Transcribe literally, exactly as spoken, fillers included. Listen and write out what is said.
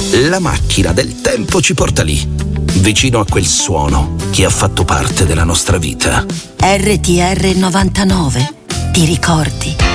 La macchina del tempo ci porta lì, vicino a quel suono che ha fatto parte della nostra vita. R T R novantanove, ti ricordi?